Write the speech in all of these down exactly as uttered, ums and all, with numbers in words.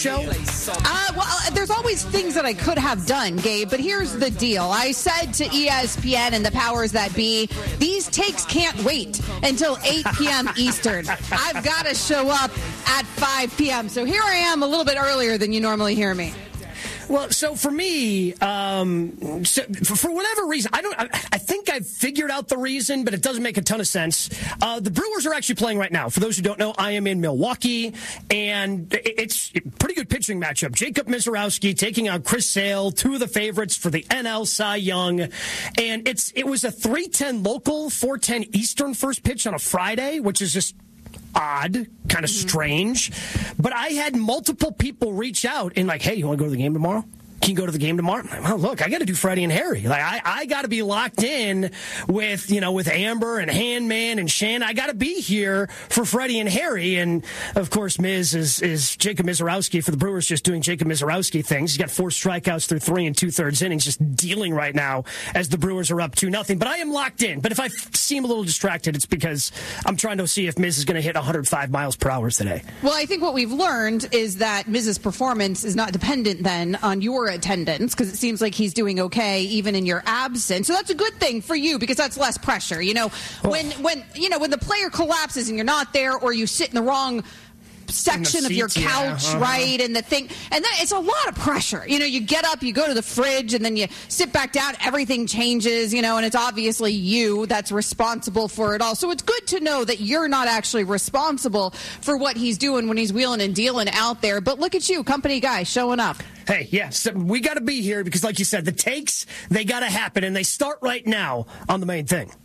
show? Uh, well, there's always things that I could have done, Gabe, but here's the deal. I said to E S P N and the powers that be, these takes can't wait until eight p.m. Eastern. I've got to show up at five p.m. So here I am a little bit earlier than you normally hear me. Well, so for me, um, so for whatever reason, I don't. I, I think I've figured out the reason, but it doesn't make a ton of sense. Uh, the Brewers are actually playing right now. For those who don't know, I am in Milwaukee, and it's a pretty good pitching matchup. Jacob Misiorowski taking on Chris Sale, two of the favorites for the N L Cy Young, and it's it was a three ten local, four ten Eastern first pitch on a Friday, which is just odd, kind of mm-hmm. strange. But I had multiple people reach out and like, hey, you want to go to the game tomorrow? Can you go to the game tomorrow? Like, well, look, I got to do Freddie and Harry. Like, I, I got to be locked in with, you know, with Amber and Handman and Shan. I got to be here for Freddie and Harry. And of course, Miz is, is Jacob Misiorowski for the Brewers, just doing Jacob Misiorowski things. He's got four strikeouts through three and two thirds innings, just dealing right now as the Brewers are up two nothing. But I am locked in. But if I seem a little distracted, it's because I'm trying to see if Miz is going to hit one hundred five miles per hour today. Well, I think what we've learned is that Miz's performance is not dependent then on your attendance, because it seems like he's doing okay even in your absence. So that's a good thing for you, because that's less pressure. You know, oh. when when you know when the player collapses and you're not there, or you sit in the wrong section seats, of your couch, yeah. uh-huh. right? And the thing, and then it's a lot of pressure. You know, you get up, you go to the fridge, and then you sit back down, everything changes, you know, and it's obviously you that's responsible for it all. So it's good to know that you're not actually responsible for what he's doing when he's wheeling and dealing out there. But look at you, company guy, showing up. Hey, yes, we got to be here because, like you said, the takes, they got to happen, and they start right now on The Main Thing.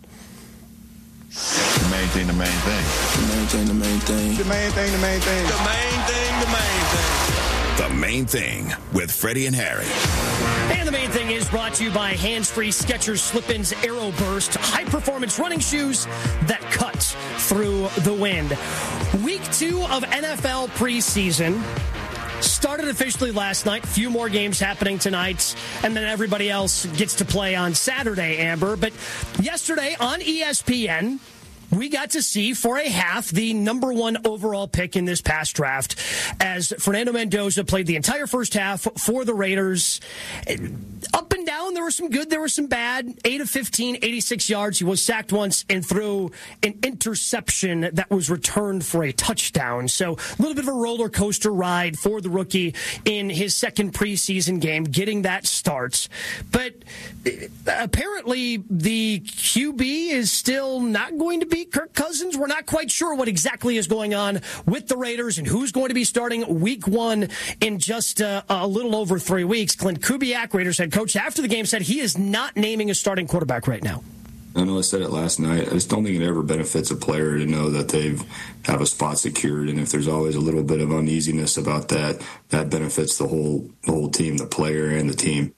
The main thing, the main thing. The main thing, the main thing. The main thing, the main thing. The main thing, the main thing. The Main Thing with Freddie and Harry. And The Main Thing is brought to you by Hands-Free Skechers Slip-ins Aero Burst, high-performance running shoes that cut through the wind. Week two of N F L preseason started officially last night. Few more games happening tonight, and then everybody else gets to play on Saturday, Amber. But yesterday on E S P N, we got to see for a half the number one overall pick in this past draft as Fernando Mendoza played the entire first half for the Raiders. Up and down, there was some good, there was some bad. eight of fifteen, eighty-six yards. He was sacked once and threw an interception that was returned for a touchdown. So a little bit of a roller coaster ride for the rookie in his second preseason game, getting that start. But apparently the Q B is still not going to be Kirk Cousins. We're not quite sure what exactly is going on with the Raiders and who's going to be starting week one in just uh, a little over three weeks. Clint Kubiak, Raiders head coach, after the game said he is not naming a starting quarterback right now. I know I said it last night. I just don't think it ever benefits a player to know that they have a spot secured. And if there's always a little bit of uneasiness about that, that benefits the whole the whole team, the player and the team.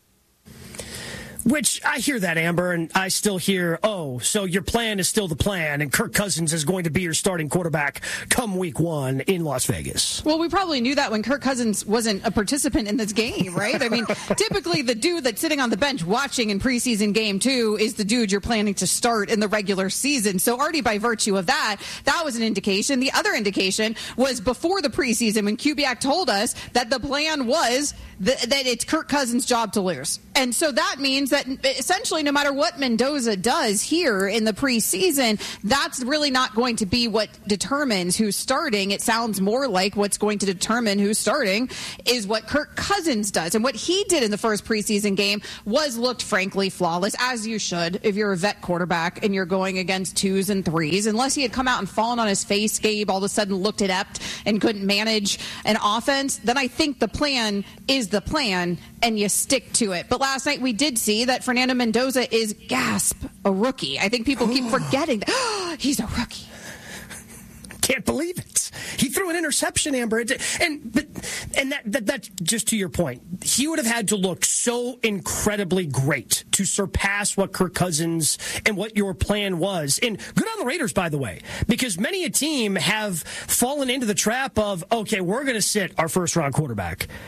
Which, I hear that, Amber, and I still hear, oh, so your plan is still the plan, and Kirk Cousins is going to be your starting quarterback come week one in Las Vegas. Well, we probably knew that when Kirk Cousins wasn't a participant in this game, right? I mean, typically the dude that's sitting on the bench watching in preseason game two is the dude you're planning to start in the regular season. So already by virtue of that, that was an indication. The other indication was before the preseason when Kubiak told us that the plan was th- that it's Kirk Cousins' job to lose. And so that means that essentially no matter what Mendoza does here in the preseason, that's really not going to be what determines who's starting. It sounds more like what's going to determine who's starting is what Kirk Cousins does. And what he did in the first preseason game was looked frankly flawless, as you should if you're a vet quarterback and you're going against twos and threes. Unless he had come out and fallen on his face, Gabe, all of a sudden looked inept and couldn't manage an offense, then I think the plan is the plan and you stick to it. But last night we did see that Fernando Mendoza is, gasp, a rookie. I think people keep forgetting that. Oh, he's a rookie. Can't believe it. He threw an interception, Amber. And but, and that, that that's just to your point. He would have had to look so incredibly great to surpass what Kirk Cousins and what your plan was. And good on the Raiders, by the way, because many a team have fallen into the trap of, okay, we're going to sit our first-round quarterback.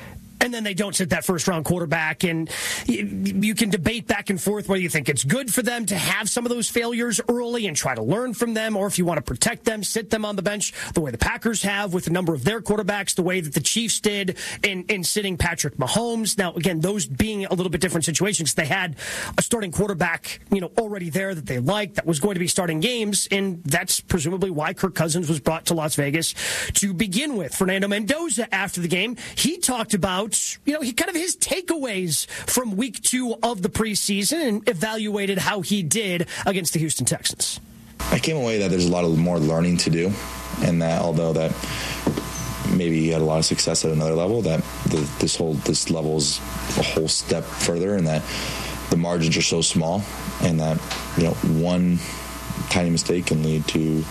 and then they don't sit that first round quarterback. And you, you can debate back and forth whether you think it's good for them to have some of those failures early and try to learn from them, or if you want to protect them, sit them on the bench the way the Packers have with a number of their quarterbacks, the way that the Chiefs did in, in sitting Patrick Mahomes. Now, again, those being a little bit different situations. They had a starting quarterback, you know, already there that they liked, that was going to be starting games, and that's presumably why Kirk Cousins was brought to Las Vegas to begin with. Fernando Mendoza, after the game, he talked about, you know, he kind of his takeaways from week two of the preseason and evaluated how he did against the Houston Texans. I came away that there's a lot of more learning to do, and that although that maybe he had a lot of success at another level, that the, this whole this level is a whole step further, and that the margins are so small, and that, you know, one tiny mistake can lead to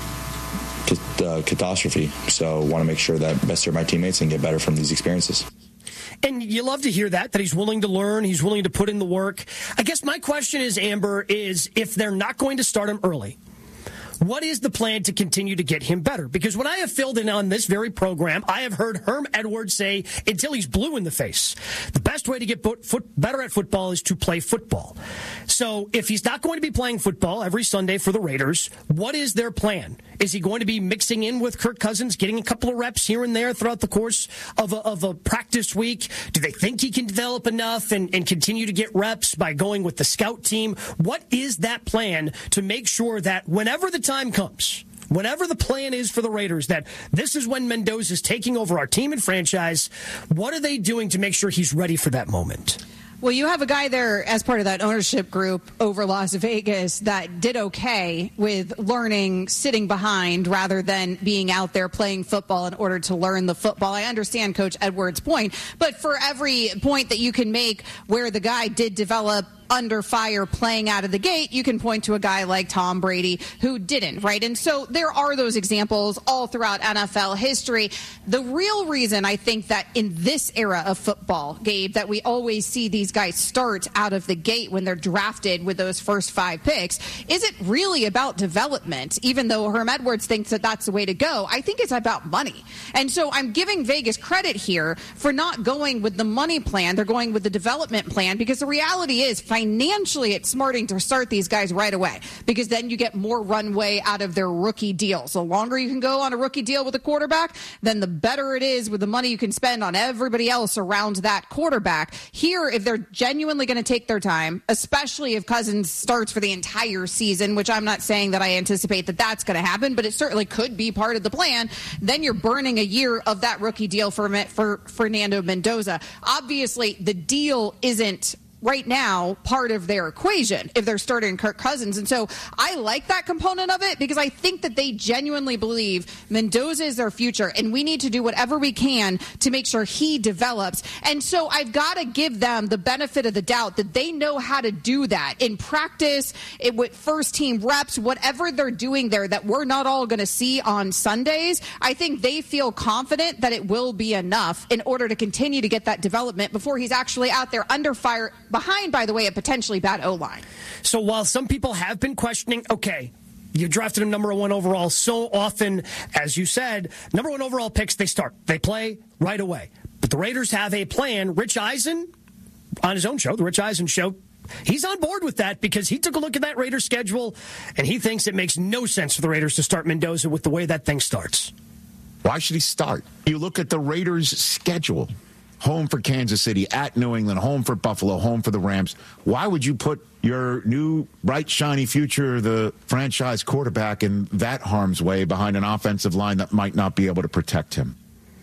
uh, catastrophe. So I want to make sure that best serve my teammates and get better from these experiences. And you love to hear that, that he's willing to learn, he's willing to put in the work. I guess my question is, Amber, is if they're not going to start him early, what is the plan to continue to get him better? Because when I have filled in on this very program, I have heard Herm Edwards say, until he's blue in the face, the best way to get foot, better at football is to play football. So if he's not going to be playing football every Sunday for the Raiders, what is their plan? Is he going to be mixing in with Kirk Cousins, getting a couple of reps here and there throughout the course of a, of a practice week? Do they think he can develop enough and, and continue to get reps by going with the scout team? What is that plan to make sure that whenever the time comes, whenever the plan is for the Raiders, that this is when Mendoza is taking over our team and franchise, what are they doing to make sure he's ready for that moment? Well, you have a guy there as part of that ownership group over Las Vegas that did okay with learning, sitting behind, rather than being out there playing football in order to learn the football. I understand Coach Edwards' point, but for every point that you can make where the guy did develop under fire playing out of the gate, you can point to a guy like Tom Brady who didn't, right? And so there are those examples all throughout N F L history. The real reason I think that in this era of football, Gabe, that we always see these guys start out of the gate when they're drafted with those first five picks, isn't really about development, even though Herm Edwards thinks that that's the way to go. I think it's about money. And so I'm giving Vegas credit here for not going with the money plan. They're going with the development plan, because the reality is financially it's smarting to start these guys right away, because then you get more runway out of their rookie deal. So the longer you can go on a rookie deal with a quarterback, then the better it is with the money you can spend on everybody else around that quarterback. Here, if they're genuinely going to take their time, especially if Cousins starts for the entire season, which I'm not saying that I anticipate that that's going to happen, but it certainly could be part of the plan, then you're burning a year of that rookie deal for, for Fernando Mendoza. Obviously, the deal isn't right now part of their equation if they're starting Kirk Cousins. And so I like that component of it, because I think that they genuinely believe Mendoza is their future, and we need to do whatever we can to make sure he develops. And so I've got to give them the benefit of the doubt that they know how to do that in practice, it, with first team reps, whatever they're doing there that we're not all going to see on Sundays. I think they feel confident that it will be enough in order to continue to get that development before he's actually out there under fire, behind, by the way, a potentially bad O-line. So while some people have been questioning, okay, you drafted him number one overall so often, as you said, number one overall picks, they start. They play right away. But the Raiders have a plan. Rich Eisen, on his own show, the Rich Eisen Show, he's on board with that, because he took a look at that Raiders schedule, and he thinks it makes no sense for the Raiders to start Mendoza with the way that thing starts. Why should he start? You look at the Raiders' schedule. Home for Kansas City, at New England, home for Buffalo, home for the Rams. Why would you put your new bright, shiny future, the franchise quarterback, in that harm's way behind an offensive line that might not be able to protect him?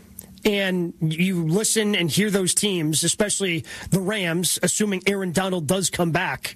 And you listen and hear those teams, especially the Rams, assuming Aaron Donald does come back.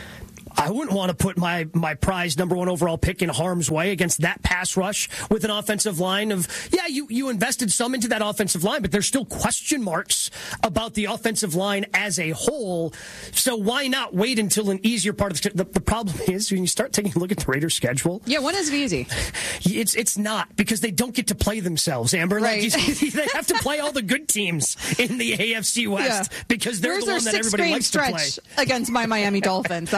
I wouldn't want to put my, my prize number one overall pick in harm's way against that pass rush with an offensive line of, yeah, you, you invested some into that offensive line, but there's still question marks about the offensive line as a whole. So why not wait until an easier part of the, the, the problem is when you start taking a look at the Raiders schedule. Yeah, when is it easy? It's, it's not, because they don't get to play themselves, Amber. Right. Like you, they have to play all the good teams in the A F C West, yeah, because they're Where's the one that everybody likes to play. Against my Miami Dolphins. That's what I want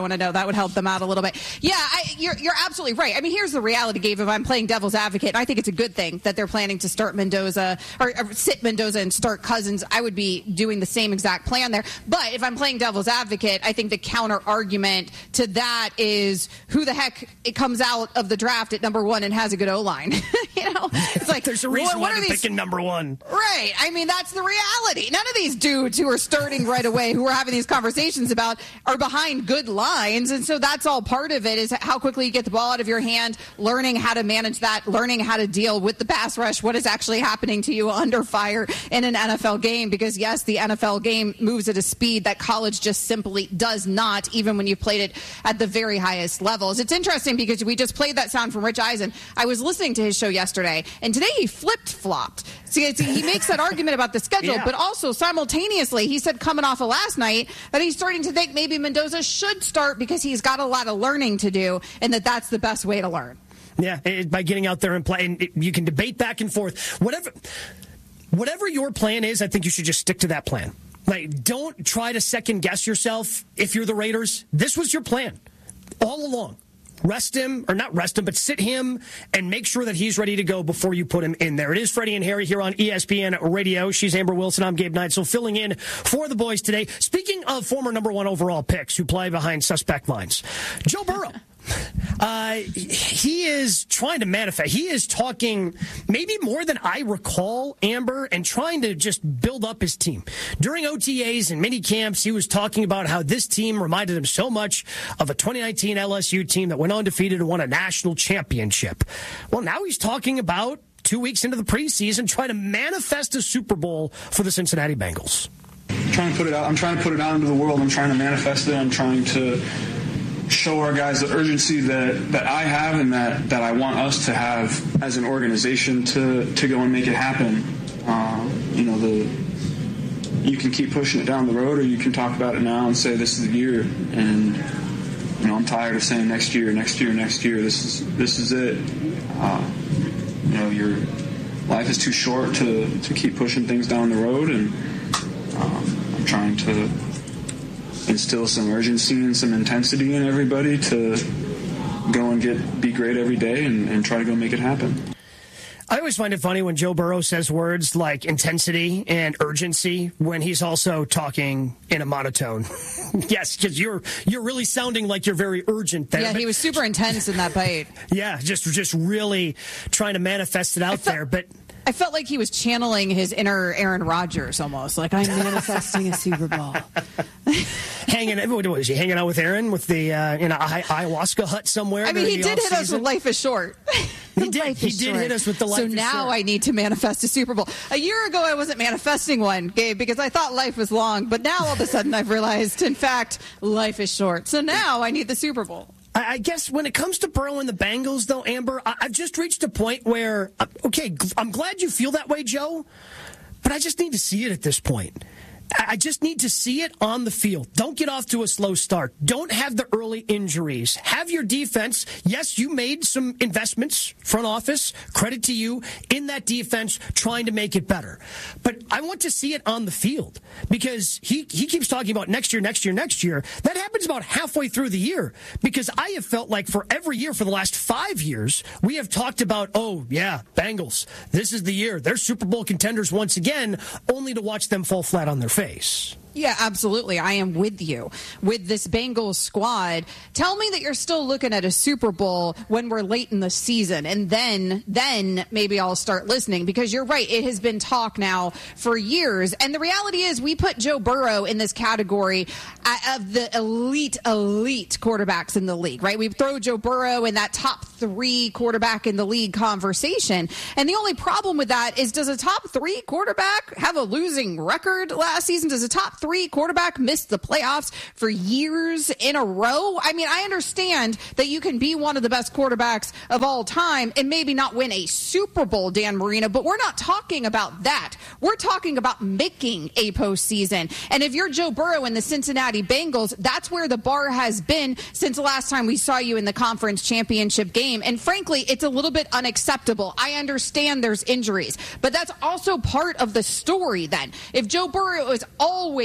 want to know. That would help them out a little bit. Yeah, I, you're you're absolutely right. I mean, here's the reality, Gabe. If I'm playing devil's advocate, I think it's a good thing that they're planning to start Mendoza or, or sit Mendoza and start Cousins. I would be doing the same exact plan there. But if I'm playing devil's advocate, I think the counter argument to that is who the heck it comes out of the draft at number one and has a good O-line. You know, it's like there's a reason what, what why are they're these? Picking number one. Right. I mean, that's the reality. None of these dudes who are starting right away, who we're having these conversations about, are behind good lines. And so that's all part of it, is how quickly you get the ball out of your hand, learning how to manage that, learning how to deal with the pass rush, what is actually happening to you under fire in an N F L game. Because, yes, the N F L game moves at a speed that college just simply does not, even when you've played it at the very highest levels. It's interesting because we just played that sound from Rich Eisen. I was listening to his show yesterday, and today he flipped-flopped. See, he makes that argument about the schedule, yeah. but also simultaneously, he said coming off of last night that he's starting to think maybe Mendoza should start because he's got a lot of learning to do, and that that's the best way to learn. Yeah, it, by getting out there and playing. It, you can debate back and forth. Whatever, whatever your plan is, I think you should just stick to that plan. Like, don't try to second guess yourself if you're the Raiders. This was your plan all along. Rest him, or not rest him, but sit him and make sure that he's ready to go before you put him in there. It is Freddie and Harry here on E S P N Radio. She's Amber Wilson. I'm Gabe Neitzel, filling in for the boys today. Speaking of former number one overall picks who play behind suspect lines, Joe Burrow. Uh, he is trying to manifest. He is talking maybe more than I recall, Amber, and trying to just build up his team. During O T As and mini camps, he was talking about how this team reminded him so much of a twenty nineteen L S U team that went undefeated and won a national championship. Well, now he's talking about two weeks into the preseason trying to manifest a Super Bowl for the Cincinnati Bengals. I'm trying to put it out. I'm trying to put it out into the world. I'm trying to manifest it. I'm trying to show our guys the urgency that, that I have and that, that I want us to have as an organization to, to go and make it happen. Uh, you know, the you can keep pushing it down the road, or you can talk about it now and say this is the year. And you know, I'm tired of saying next year, next year, next year. This is this is it. Uh, you know, your life is too short to, to keep pushing things down the road, and um, I'm trying to instill some urgency and some intensity in everybody to go and get be great every day and, and try to go make it happen. I always find it funny when Joe Burrow says words like intensity and urgency when he's also talking in a monotone. Yes, because you're you're really sounding like you're very urgent there. Yeah, he was super intense in that bite. Yeah, just just really trying to manifest it out felt, there. But I felt like he was channeling his inner Aaron Rodgers almost. Like, I'm manifesting a Super Bowl. hanging, what was he hanging out with Aaron with the uh, in a ayahuasca hut somewhere? I mean, he did hit us with "Life is Short." He did. He did hit us with the "Life so is now short." I need to manifest a Super Bowl. A year ago, I wasn't manifesting one, Gabe, because I thought life was long. But now all of a sudden, I've realized, in fact, life is short. So now I need the Super Bowl. I guess when it comes to Burrow and the Bengals, though, Amber, I've just reached a point where, okay, I'm glad you feel that way, Joe, but I just need to see it at this point. I just need to see it on the field. Don't get off to a slow start. Don't have the early injuries. Have your defense. Yes, you made some investments, front office, credit to you, in that defense, trying to make it better. But I want to see it on the field because he, he keeps talking about next year, next year, next year. That happens about halfway through the year because I have felt like for every year for the last five years, we have talked about, oh, yeah, Bengals, this is the year. They're Super Bowl contenders once again, only to watch them fall flat on their face. Face. Yeah, absolutely. I am with you with this Bengals squad. Tell me that you're still looking at a Super Bowl when we're late in the season, and then then maybe I'll start listening, because you're right. It has been talk now for years, and the reality is we put Joe Burrow in this category of the elite, elite quarterbacks in the league, right? We throw Joe Burrow in that top three quarterback in the league conversation, and the only problem with that is, does a top three quarterback have a losing record last season? Does a top three quarterback missed the playoffs for years in a row? I mean, I understand that you can be one of the best quarterbacks of all time and maybe not win a Super Bowl, Dan Marino, but we're not talking about that. We're talking about making a postseason. And if you're Joe Burrow and the Cincinnati Bengals, that's where the bar has been since the last time we saw you in the conference championship game. And frankly, it's a little bit unacceptable. I understand there's injuries, but that's also part of the story then. If Joe Burrow is always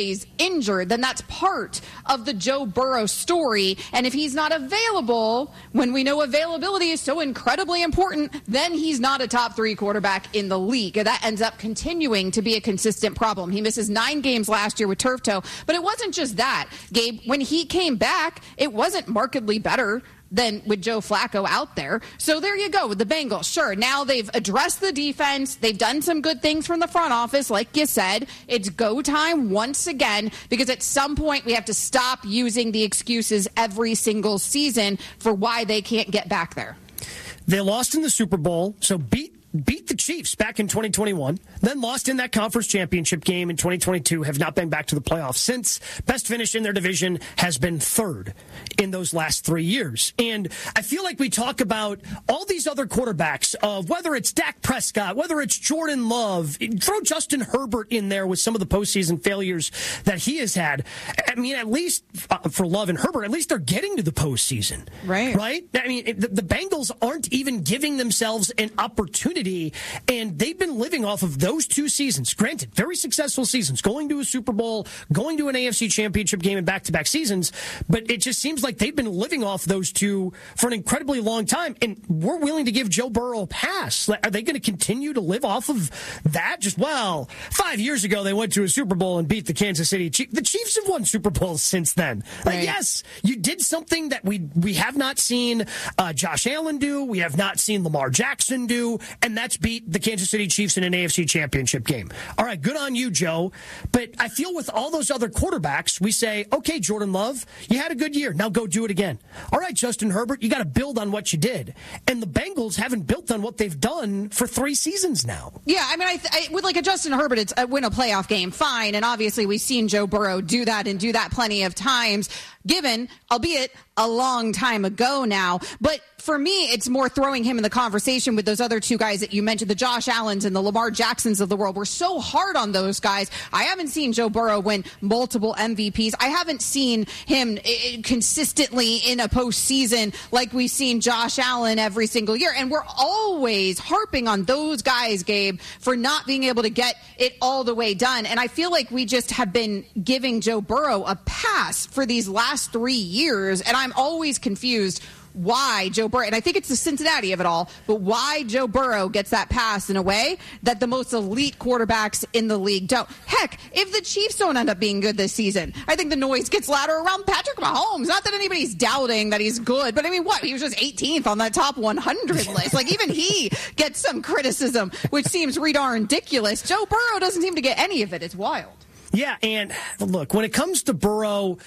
always injured, then that's part of the Joe Burrow story. And if he's not available, when we know availability is so incredibly important, then he's not a top three quarterback in the league. That ends up continuing to be a consistent problem. He misses nine games last year with turf toe, but it wasn't just that, Gabe. When he came back, it wasn't markedly better than with Joe Flacco out there. So there you go with the Bengals. Sure, now they've addressed the defense. They've done some good things from the front office, like you said. It's go time once again, because at some point we have to stop using the excuses every single season for why they can't get back there. They lost in the Super Bowl, so beat beat the Chiefs back in twenty twenty-one, then lost in that conference championship game in twenty twenty-two, have not been back to the playoffs since. Best finish in their division has been third in those last three years. And I feel like we talk about all these other quarterbacks, of whether it's Dak Prescott, whether it's Jordan Love, throw Justin Herbert in there with some of the postseason failures that he has had. I mean, at least for Love and Herbert, at least they're getting to the postseason. Right. Right? I mean, the, the Bengals aren't even giving themselves an opportunity. And they've been living off of those two seasons. Granted, very successful seasons, going to a Super Bowl, going to an A F C championship game in back-to-back seasons. But it just seems like they've been living off those two for an incredibly long time. And we're willing to give Joe Burrow a pass. Are they going to continue to live off of that? Just, well, five years ago they went to a Super Bowl and beat the Kansas City Chiefs. The Chiefs have won Super Bowls since then. Like, right. Yes, you did something that we, we have not seen uh, Josh Allen do. We have not seen Lamar Jackson do. And that's beat the Kansas City Chiefs in an A F C championship game. All right, good on you, Joe. But I feel with all those other quarterbacks, we say, okay, Jordan Love, you had a good year. Now go do it again. All right, Justin Herbert, you got to build on what you did. And the Bengals haven't built on what they've done for three seasons now. Yeah, I mean, I, I, with like a Justin Herbert, it's a win a playoff game, fine. And obviously we've seen Joe Burrow do that and do that plenty of times, given, albeit a long time ago now. But for me, it's more throwing him in the conversation with those other two guys that you mentioned, the Josh Allens and the Lamar Jacksons of the world. We're so hard on those guys. I haven't seen Joe Burrow win multiple M V Ps. I haven't seen him consistently in a postseason like we've seen Josh Allen every single year. And we're always harping on those guys, Gabe, for not being able to get it all the way done. And I feel like we just have been giving Joe Burrow a pass for these last three years. And I'm always confused why Joe Burrow, and I think it's the Cincinnati of it all, but why Joe Burrow gets that pass in a way that the most elite quarterbacks in the league don't. Heck, if the Chiefs don't end up being good this season, I think the noise gets louder around Patrick Mahomes. Not that anybody's doubting that he's good, but I mean, what? He was just eighteenth on that top one hundred list. Like, even he gets some criticism, which seems ridiculous. Joe Burrow doesn't seem to get any of it. It's wild. Yeah, and look, when it comes to Burrow,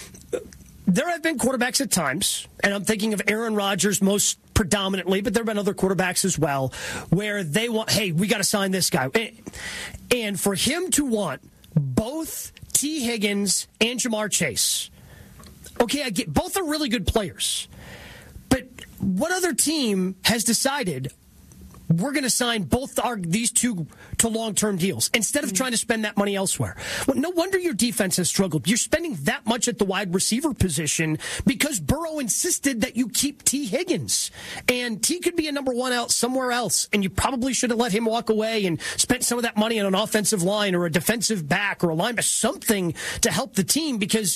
there have been quarterbacks at times, and I'm thinking of Aaron Rodgers most predominantly, but there have been other quarterbacks as well, where they want, hey, we got to sign this guy. And for him to want both T. Higgins and Jamar Chase, okay, I get both are really good players, but what other team has decided we're going to sign both our, these two to long-term deals instead of trying to spend that money elsewhere? Well, no wonder your defense has struggled. You're spending that much at the wide receiver position because Burrow insisted that you keep T. Higgins. And T could be a number one out somewhere else, and you probably should have let him walk away and spent some of that money on an offensive line or a defensive back or a linebacker, something to help the team, because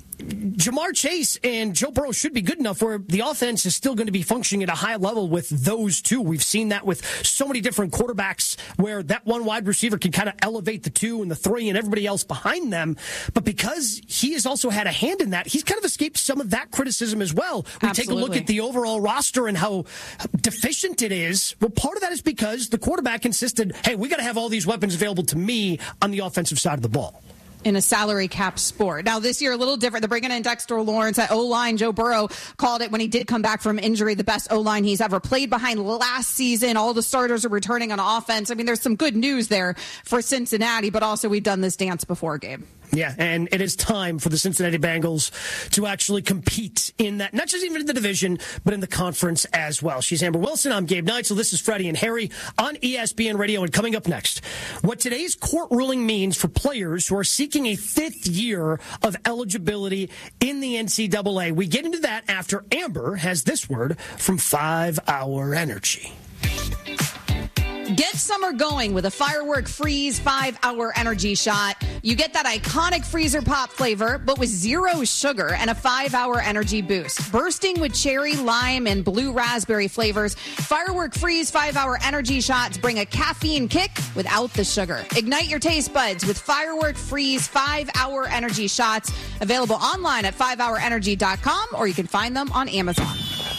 Jamar Chase and Joe Burrow should be good enough where the offense is still going to be functioning at a high level with those two. We've seen that with so many different quarterbacks where that one wide receiver can kind of elevate the two and the three and everybody else behind them. But because he has also had a hand in that, he's kind of escaped some of that criticism as well. We Absolutely. take a look at the overall roster and how deficient it is. Well, part of that is because the quarterback insisted, hey, we got to have all these weapons available to me on the offensive side of the ball. In a salary cap sport. Now, this year, a little different. They're bringing in Dexter Lawrence at O-line. Joe Burrow called it when he did come back from injury the best O-line he's ever played behind last season. All the starters are returning on offense. I mean, there's some good news there for Cincinnati, but also we've done this dance before, Gabe. Yeah, and it is time for the Cincinnati Bengals to actually compete in that, not just even in the division, but in the conference as well. She's Amber Wilson. I'm Gabe Knight. So this is Freddie and Harry on E S P N Radio. And coming up next, what today's court ruling means for players who are seeking a fifth year of eligibility in the N C double A. We get into that after Amber has this word from five hour Energy. Get summer going with a Firework Freeze five hour energy shot. You get that iconic freezer pop flavor, but with zero sugar and a five hour energy boost. Bursting with cherry, lime, and blue raspberry flavors, Firework Freeze five hour energy shots bring a caffeine kick without the sugar. Ignite your taste buds with Firework Freeze five hour energy shots. Available online at five hour energy dot com, or you can find them on Amazon.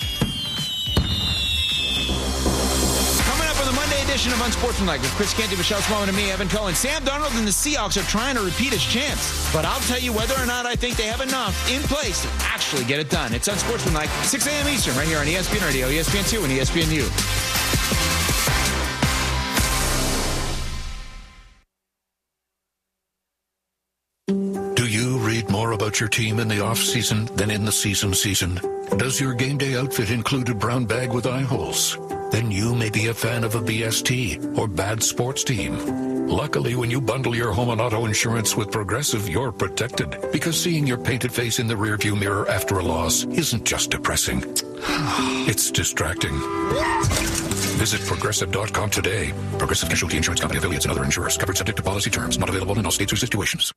The Monday edition of Unsportsmanlike with Chris Canty, Michelle Smallman, and me, Evan Cohen. Sam Darnold and the Seahawks are trying to repeat his chance. But I'll tell you whether or not I think they have enough in place to actually get it done. It's Unsportsmanlike, six a.m. Eastern, right here on E S P N Radio, E S P N two, and E S P N U. Do you read more about your team in the off-season than in the season season? Does your game day outfit include a brown bag with eye holes? Then you may be a fan of a B S T or bad sports team. Luckily, when you bundle your home and auto insurance with Progressive, you're protected. Because seeing your painted face in the rearview mirror after a loss isn't just depressing. It's distracting. Visit Progressive dot com today. Progressive Casualty Insurance Company, affiliates, and other insurers. Covered subject to policy terms. Not available in all states or situations.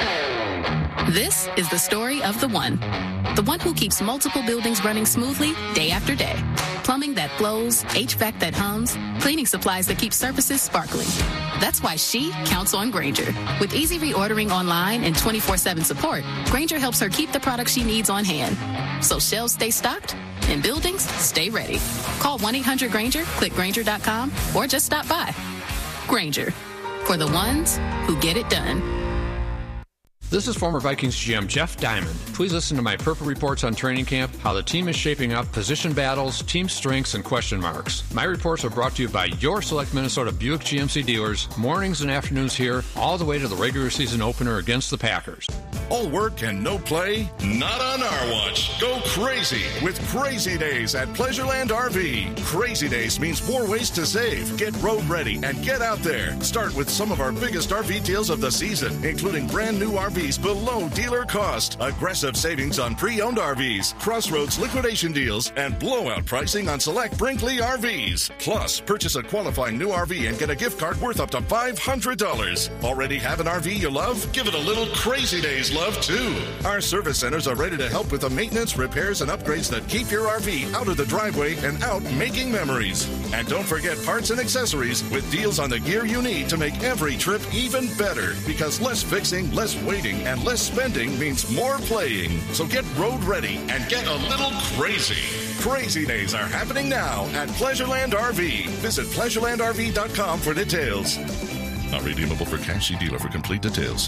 This is the story of the one. The one who keeps multiple buildings running smoothly day after day. Plumbing that flows, H V A C that hums, cleaning supplies that keep surfaces sparkling. That's why she counts on Grainger. With easy reordering online and twenty-four seven support, Grainger helps her keep the products she needs on hand. So shelves stay stocked and buildings stay ready. Call one eight hundred Grainger, click Grainger dot com, or just stop by. Grainger, for the ones who get it done. This is former Vikings G M Jeff Diamond. Please listen to my Purple Reports on training camp, how the team is shaping up, position battles, team strengths, and question marks. My reports are brought to you by your select Minnesota Buick G M C dealers, mornings and afternoons here, all the way to the regular season opener against the Packers. All work and no play? Not on our watch. Go crazy with Crazy Days at Pleasureland R V. Crazy Days means more ways to save. Get road ready and get out there. Start with some of our biggest R V deals of the season, including brand new R Vs below dealer cost, aggressive savings on pre-owned R Vs, Crossroads liquidation deals, and blowout pricing on select Brinkley R Vs. Plus, purchase a qualifying new R V and get a gift card worth up to five hundred dollars. Already have an R V you love? Give it a little Crazy Days love, too. Our service centers are ready to help with the maintenance, repairs, and upgrades that keep your R V out of the driveway and out making memories. And don't forget parts and accessories with deals on the gear you need to make every trip even better, because less fixing, less waiting, and less spending means more playing. So get road ready and get a little crazy. Crazy Days are happening now at Pleasureland R V. Visit pleasureland R V dot com for details. Not redeemable for cash. See dealer for complete details.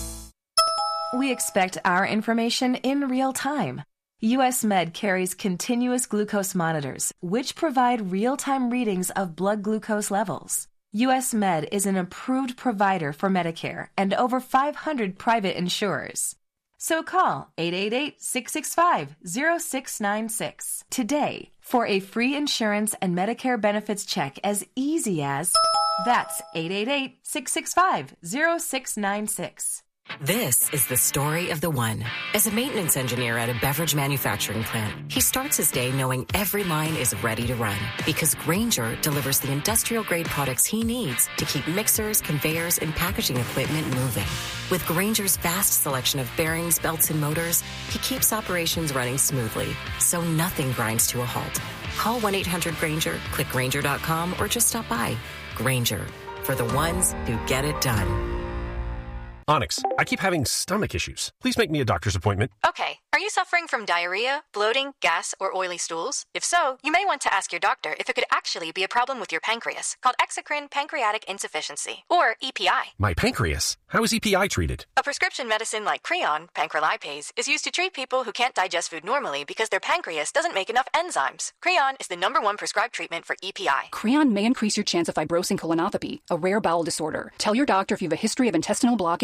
We expect our information in real time. U S Med carries continuous glucose monitors, which provide real-time readings of blood glucose levels. U S Med is an approved provider for Medicare and over five hundred private insurers. So call eight eight eight, six six five, zero six nine six today for a free insurance and Medicare benefits check as easy as... That's eight eight eight, six six five, zero six nine six. This is the story of the one. As a maintenance engineer at a beverage manufacturing plant, he starts his day knowing every line is ready to run because Grainger delivers the industrial-grade products he needs to keep mixers, conveyors, and packaging equipment moving. With Grainger's vast selection of bearings, belts, and motors, he keeps operations running smoothly, so nothing grinds to a halt. Call one eight hundred Grainger, click Grainger dot com, or just stop by. Grainger, for the ones who get it done. Onyx, I keep having stomach issues. Please make me a doctor's appointment. Okay. Are you suffering from diarrhea, bloating, gas, or oily stools? If so, you may want to ask your doctor if it could actually be a problem with your pancreas, called exocrine pancreatic insufficiency, or E P I. My pancreas? How is E P I treated? A prescription medicine like Creon, pancrelipase, is used to treat people who can't digest food normally because their pancreas doesn't make enough enzymes. Creon is the number one prescribed treatment for E P I. Creon may increase your chance of fibrosing colonopathy, a rare bowel disorder. Tell your doctor if you have a history of intestinal blockage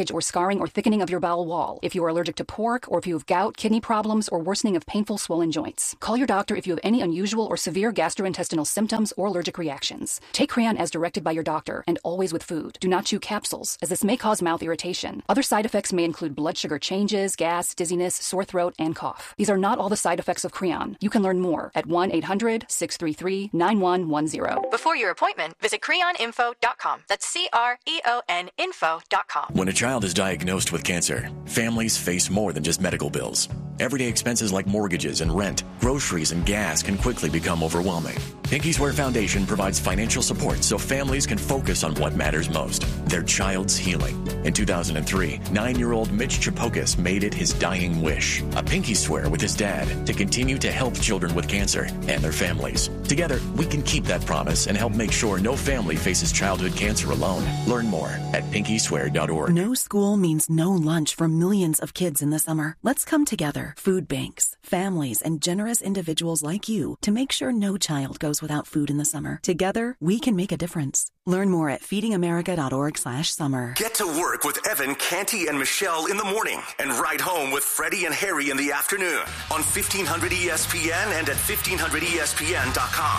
damage or scarring or thickening of your bowel wall, if you are allergic to pork, or if you have gout, kidney problems, or worsening of painful swollen joints. Call your doctor if you have any unusual or severe gastrointestinal symptoms or allergic reactions. Take Creon as directed by your doctor and always with food. Do not chew capsules, as this may cause mouth irritation. Other side effects may include blood sugar changes, gas, dizziness, sore throat, and cough. These are not all the side effects of Creon. You can learn more at one eight hundred six three three nine one one zero. Before your appointment, visit creon info dot com. That's C R E O N info dot com. When a child is diagnosed with cancer, families face more than just medical bills. Everyday expenses like mortgages and rent, groceries and gas can quickly become overwhelming. Pinky Swear Foundation provides financial support so families can focus on what matters most, their child's healing. In two thousand three, nine-year-old Mitch Chapokas made it his dying wish, a pinky swear with his dad to continue to help children with cancer and their families. Together, we can keep that promise and help make sure no family faces childhood cancer alone. Learn more at pinky swear dot org. No school means no lunch for millions of kids in the summer. Let's come together, food banks, families, and generous individuals like you, to make sure no child goes without food in the summer. Together, we can make a difference. Learn more at feeding america dot org slash summer. Get to work with Evan, Canty, and Michelle in the morning and ride home with Freddie and Harry in the afternoon on fifteen hundred E S P N and at fifteen hundred E S P N dot com.